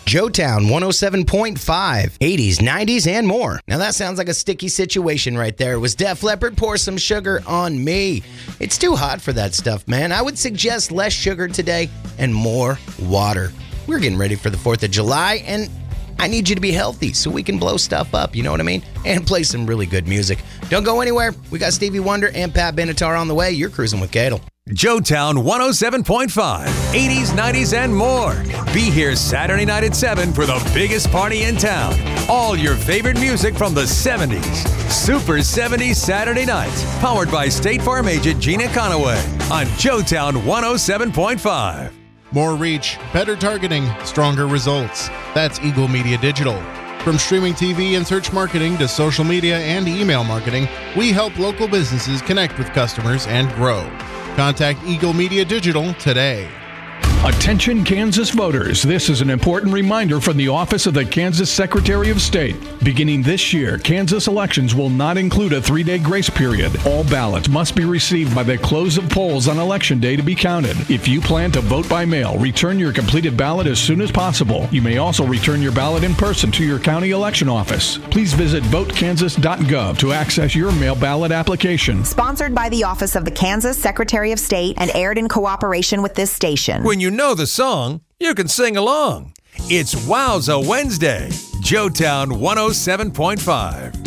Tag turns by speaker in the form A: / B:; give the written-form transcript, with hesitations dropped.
A: Joetown 107.5, 80s, 90s, and more. Now that sounds like a sticky situation right there. It was Def Leppard, Pour Some Sugar on Me. It's too hot for that stuff, man. I would suggest less sugar today and more water. We're getting ready for the 4th of July, and I need you to be healthy so we can blow stuff up, you know what I mean? And play some really good music. Don't go anywhere. We got Stevie Wonder and Pat Benatar on the way. You're cruising with Cadel.
B: Joetown 107.5, 80s, 90s, and more. Be here Saturday night at 7 for the biggest party in town. All your favorite music from the 70s. Super 70s Saturday nights. Powered by State Farm agent Gina Conaway on Joetown 107.5.
C: More reach, better targeting, stronger results. That's Eagle Media Digital. From streaming TV and search marketing to social media and email marketing, we help local businesses connect with customers and grow. Contact Eagle Media Digital today.
D: Attention Kansas voters, this is an important reminder from the Office of the Kansas Secretary of State. Beginning this year, Kansas elections will not include a 3-day grace period. All ballots must be received by the close of polls on Election Day to be counted. If you plan to vote by mail, return your completed ballot as soon as possible. You may also return your ballot in person to your county election office. Please visit votekansas.gov to access your mail ballot application.
E: Sponsored by the Office of the Kansas Secretary of State and aired in cooperation with this station.
B: When you know the song, you can sing along. It's Wowza Wednesday, Joetown 107.5.